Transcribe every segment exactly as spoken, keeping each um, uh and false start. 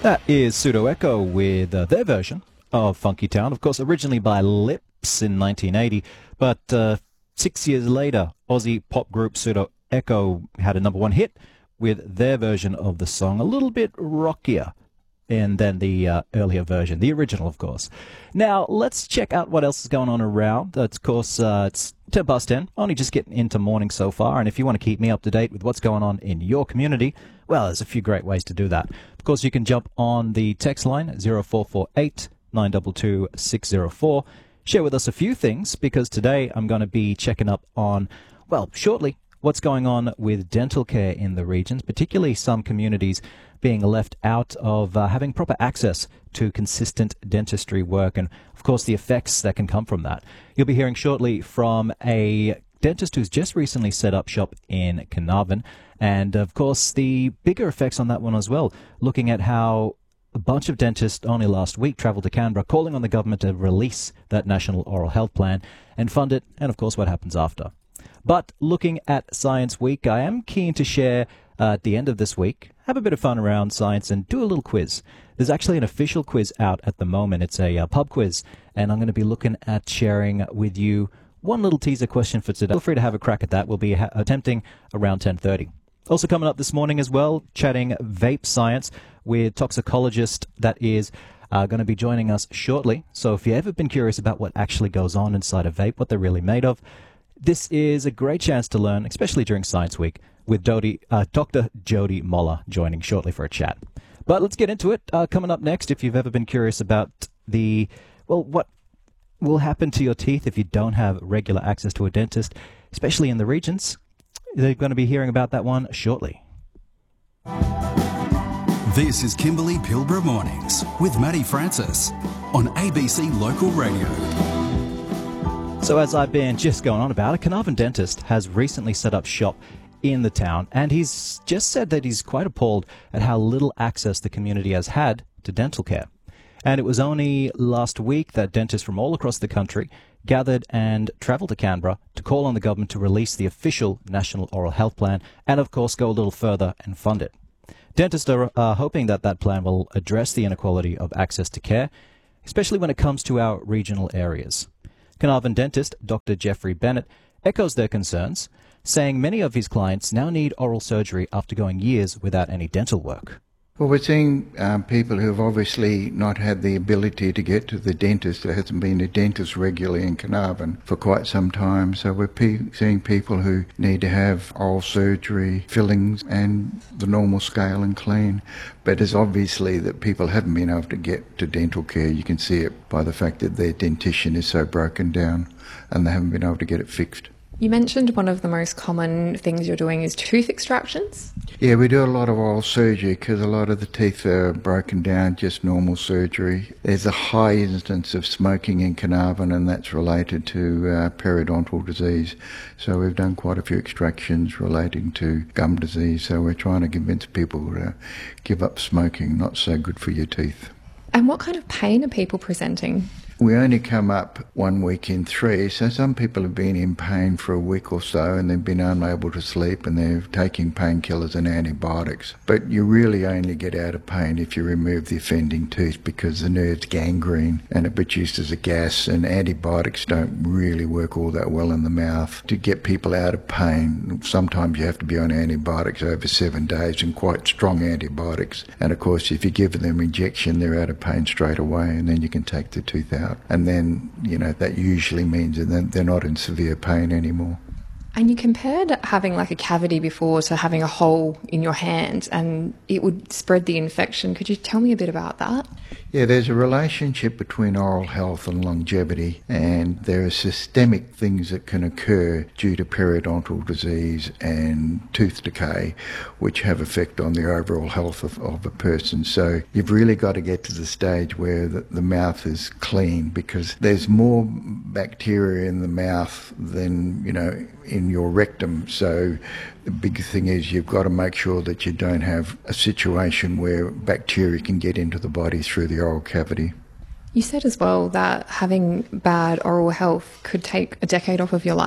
That is Pseudo Echo with uh, their version of Funky Town, of course, originally by Lips in nineteen eighty, but uh, six years later, Aussie pop group Pseudo Echo had a number one hit with their version of the song, a little bit rockier and than the uh, earlier version, the original, of course. Now, let's check out what else is going on around. Uh, of course, uh, it's ten past ten, only just getting into morning so far, and if you want to keep me up to date with what's going on in your community, well, there's a few great ways to do that. Of course, you can jump on the text line, zero four four eight, nine two two, six zero four. Share with us a few things, because today I'm going to be checking up on, well, shortly, what's going on with dental care in the regions, particularly some communities being left out of uh, having proper access to consistent dentistry work, and of course the effects that can come from that. You'll be hearing shortly from a dentist who's just recently set up shop in Carnarvon, and of course the bigger effects on that one as well, looking at how a bunch of dentists only last week travelled to Canberra calling on the government to release that National Oral Health Plan and fund it, and of course what happens after. But looking at Science Week, I am keen to share uh, at the end of this week, have a bit of fun around science and do a little quiz. There's actually an official quiz out at the moment. It's a uh, pub quiz, and I'm going to be looking at sharing with you one little teaser question for today. Feel free to have a crack at that. We'll be ha- attempting around ten thirty. Also coming up this morning as well, chatting vape science with toxicologist that is uh, going to be joining us shortly. So if you've ever been curious about what actually goes on inside a vape, what they're really made of, this is a great chance to learn, especially during Science Week, with Dodie, uh, Doctor Jody Moller joining shortly for a chat. But let's get into it. Uh, coming up next, if you've ever been curious about the, well, what will happen to your teeth if you don't have regular access to a dentist, especially in the regions, they're going to be hearing about that one shortly. This is Kimberley Pilbara Mornings with Matty Francis on A B C Local Radio. So as I've been just going on about, a Carnarvon dentist has recently set up shop in the town, and he's just said that he's quite appalled at how little access the community has had to dental care. And it was only last week that dentists from all across the country gathered and travelled to Canberra to call on the government to release the official National Oral Health Plan and, of course, go a little further and fund it. Dentists are uh, hoping that that plan will address the inequality of access to care, especially when it comes to our regional areas. Carnarvon dentist Doctor Jeffrey Bennett echoes their concerns, saying many of his clients now need oral surgery after going years without any dental work. Well, we're seeing um, people who have obviously not had the ability to get to the dentist. There hasn't been a dentist regularly in Carnarvon for quite some time. So we're pe- seeing people who need to have oral surgery, fillings and the normal scale and clean. But it's obviously that people haven't been able to get to dental care. You can see it by the fact that their dentition is so broken down and they haven't been able to get it fixed. You mentioned one of the most common things you're doing is tooth extractions. Yeah, we do a lot of oral surgery because a lot of the teeth are broken down, just normal surgery. There's a high incidence of smoking in Carnarvon, and that's related to uh, periodontal disease. So we've done quite a few extractions relating to gum disease. So we're trying to convince people to give up smoking, not so good for your teeth. And what kind of pain are people presenting? We only come up one week in three, so some people have been in pain for a week or so and they've been unable to sleep and they're taking painkillers and antibiotics. But you really only get out of pain if you remove the offending tooth because the nerve's gangrene and it produces a gas, and antibiotics don't really work all that well in the mouth. To get people out of pain, sometimes you have to be on antibiotics over seven days and quite strong antibiotics. And of course, if you give them injection, they're out of pain straight away and then you can take the tooth out. And then, you know, that usually means that they're not in severe pain anymore. And you compared having like a cavity before to having a hole in your hand, and it would spread the infection. Could you tell me a bit about that? Yeah, there's a relationship between oral health and longevity, and there are systemic things that can occur due to periodontal disease and tooth decay, which have effect on the overall health of, of a person. So you've really got to get to the stage where the, the mouth is clean, because there's more bacteria in the mouth than, you know, in your rectum. So the big thing is you've got to make sure that you don't have a situation where bacteria can get into the body through the oral cavity. You said as well that having bad oral health could take a decade off of your life.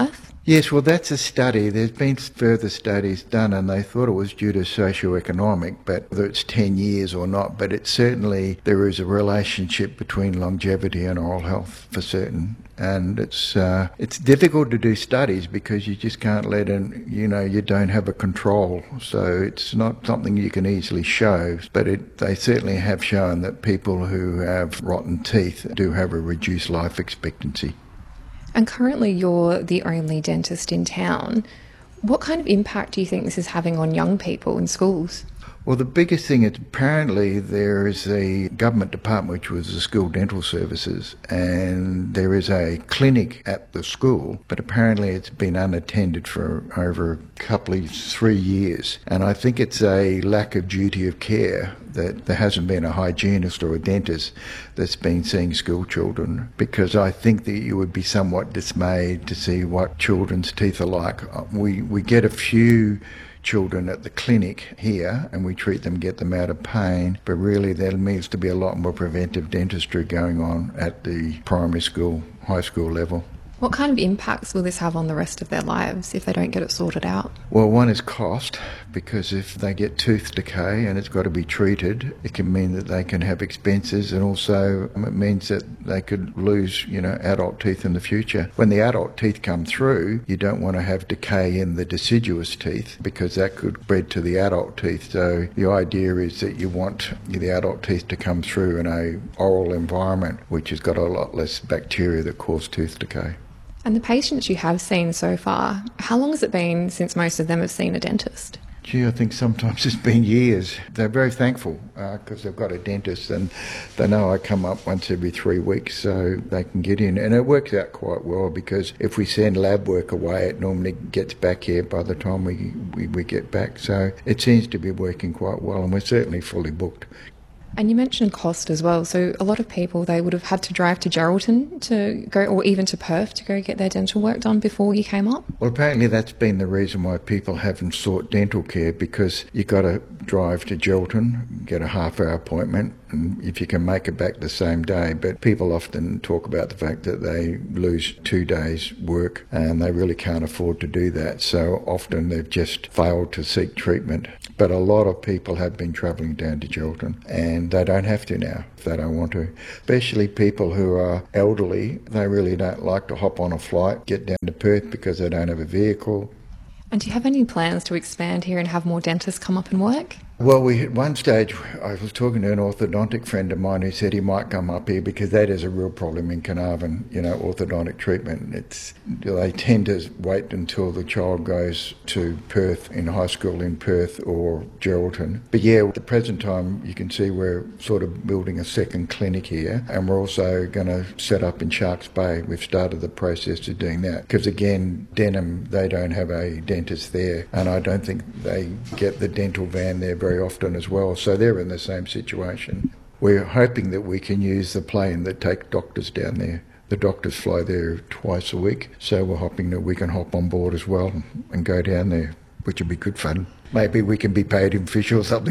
Yes, well, that's a study. There's been further studies done, and they thought it was due to socioeconomic, but whether it's ten years or not, but it certainly, there is a relationship between longevity and oral health for certain. And it's uh, it's difficult to do studies because you just can't let in, you know, you don't have a control. So it's not something you can easily show, but it, they certainly have shown that people who have rotten teeth do have a reduced life expectancy. And currently you're the only dentist in town. What kind of impact do you think this is having on young people in schools? Well, the biggest thing is apparently there is a government department, which was the School Dental Services, and there is a clinic at the school, but apparently it's been unattended for over a couple of, three years. And I think it's a lack of duty of care that there hasn't been a hygienist or a dentist that's been seeing school children, because I think that you would be somewhat dismayed to see what children's teeth are like. We, we get a few children at the clinic here and we treat them, get them out of pain, but really there needs to be a lot more preventive dentistry going on at the primary school, high school level. What kind of impacts will this have on the rest of their lives if they don't get it sorted out? Well, one is cost, because if they get tooth decay and it's got to be treated, it can mean that they can have expenses, and also it means that they could lose, you know, adult teeth in the future. When the adult teeth come through, you don't want to have decay in the deciduous teeth because that could spread to the adult teeth. So the idea is that you want the adult teeth to come through in a oral environment which has got a lot less bacteria that cause tooth decay. And the patients you have seen so far, how long has it been since most of them have seen a dentist? Gee, I think sometimes it's been years. They're very thankful because uh, they've got a dentist and they know I come up once every three weeks so they can get in. And it works out quite well because if we send lab work away, it normally gets back here by the time we, we, we get back. So it seems to be working quite well, and we're certainly fully booked. And you mentioned cost as well. So a lot of people, they would have had to drive to Geraldton to go, or even to Perth to go get their dental work done before you came up? Well, apparently that's been the reason why people haven't sought dental care, because you've got to drive to Geraldton, get a half-hour appointment, and if you can make it back the same day. But people often talk about the fact that they lose two days' work and they really can't afford to do that. So often they've just failed to seek treatment. But a lot of people have been travelling down to Geraldton, and they don't have to now if they don't want to. Especially people who are elderly, they really don't like to hop on a flight, get down to Perth because they don't have a vehicle. And do you have any plans to expand here and have more dentists come up and work? Well, we at one stage, I was talking to an orthodontic friend of mine who said he might come up here because that is a real problem in Carnarvon, you know, orthodontic treatment. It's they tend to wait until the child goes to Perth, in high school in Perth or Geraldton. But yeah, at the present time, you can see we're sort of building a second clinic here, and we're also going to set up in Sharks Bay. We've started the process of doing that because, again, Denham, they don't have a dentist there, and I don't think they get the dental van there very often as well, so they're in the same situation. We're hoping that we can use the plane that take doctors down there. The doctors fly there twice a week, so we're hoping that we can hop on board as well and go down there, which would be good fun. Maybe we can be paid in fish or something.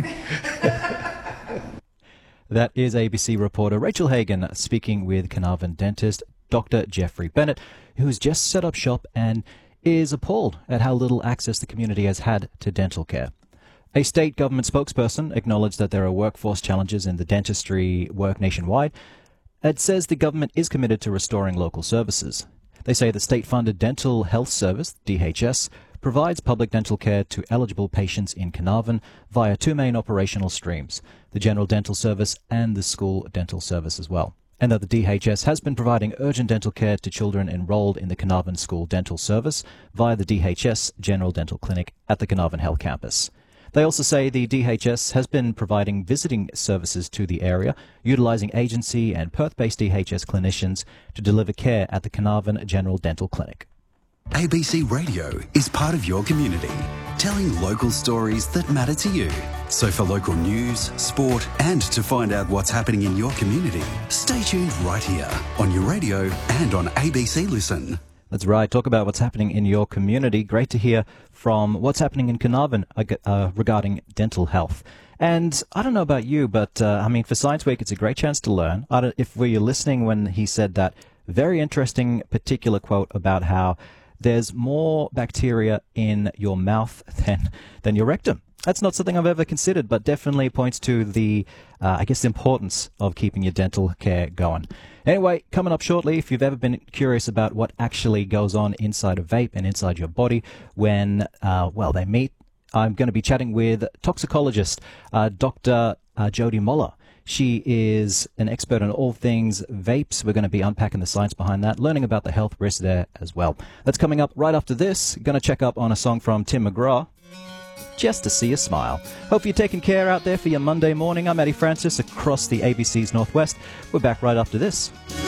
That is A B C reporter Rachel Hagan speaking with Carnarvon dentist Doctor Jeffrey Bennett, who has just set up shop and is appalled at how little access the community has had to dental care. A state government spokesperson acknowledged that there are workforce challenges in the dentistry work nationwide. It says the government is committed to restoring local services. They say the state-funded Dental Health Service, D H S, provides public dental care to eligible patients in Carnarvon via two main operational streams, the General Dental Service and the School Dental Service as well, and that the D H S has been providing urgent dental care to children enrolled in the Carnarvon School Dental Service via the D H S General Dental Clinic at the Carnarvon Health Campus. They also say the D H S has been providing visiting services to the area, utilising agency and Perth-based D H S clinicians to deliver care at the Carnarvon General Dental Clinic. A B C Radio is part of your community, telling local stories that matter to you. So for local news, sport, and to find out what's happening in your community, stay tuned right here on your radio and on A B C Listen. That's right. Talk about what's happening in your community. Great to hear from what's happening in Carnarvon uh, regarding dental health. And I don't know about you, but uh, I mean, for Science Week, it's a great chance to learn. I don't, if were you listening when he said that very interesting particular quote about how there's more bacteria in your mouth than, than your rectum. That's not something I've ever considered, but definitely points to the, uh, I guess, importance of keeping your dental care going. Anyway, coming up shortly, if you've ever been curious about what actually goes on inside a vape and inside your body when, uh, well, they meet, I'm going to be chatting with toxicologist uh, Doctor Uh, Jody Moller. She is an expert on all things vapes. We're going to be unpacking the science behind that, learning about the health risks there as well. That's coming up right after this. Going to check up on a song from Tim McGraw, Just to See You Smile. Hope you're taking care out there for your Monday morning. I'm Eddie Francis across the A B C's Northwest. We're back right after this.